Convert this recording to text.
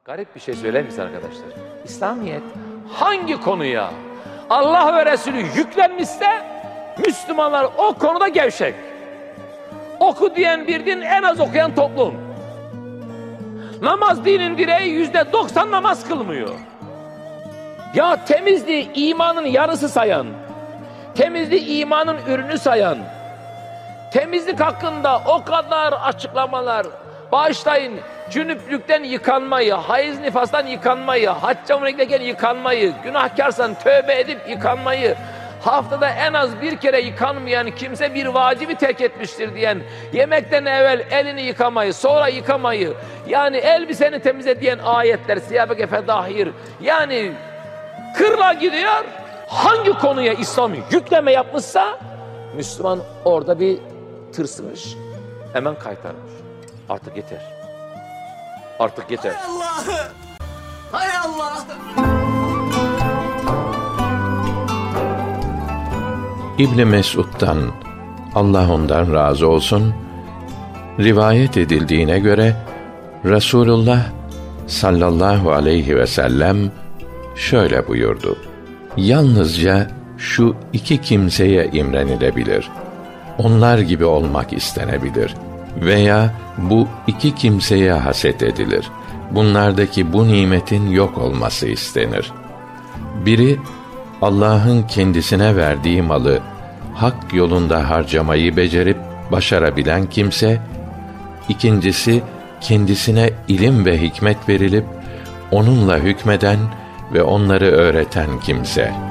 Garip bir şey söyler misin arkadaşlar? İslamiyet hangi konuya Allah ve Resulü yüklenmişse Müslümanlar o konuda gevşek. Oku diyen bir din, en az okuyan toplum. Namaz dinin direği, %90 namaz kılmıyor. Ya temizliği imanın yarısı sayan, temizliği imanın ürünü sayan, temizlik hakkında o kadar açıklamalar, bağışlayın, cünüplükten yıkanmayı, hayız nifastan yıkanmayı, hacca umreyken yıkanmayı, günahkarsan tövbe edip yıkanmayı, haftada en az bir kere yıkanmayan kimse bir vacibi terk etmiştir diyen, yemekten evvel elini yıkamayı, sonra yıkamayı, yani elbiseni temizle diyen ayetler, siyabeke fedahir, yani kırla gidiyor. Hangi konuya İslam yükleme yapmışsa Müslüman orada bir tırsmış, hemen kaytarmış. Artık yeter. Artık yeter. Hay Allah! Hay Allah! İbn Mesud'dan, Allah ondan razı olsun, rivayet edildiğine göre Resulullah sallallahu aleyhi ve sellem şöyle buyurdu: yalnızca şu iki kimseye imrenilebilir, onlar gibi olmak istenebilir veya bu iki kimseye haset edilir, bunlardaki bu nimetin yok olması istenir. Biri, Allah'ın kendisine verdiği malı hak yolunda harcamayı becerip başarabilen kimse, ikincisi kendisine ilim ve hikmet verilip onunla hükmeden ve onları öğreten kimse.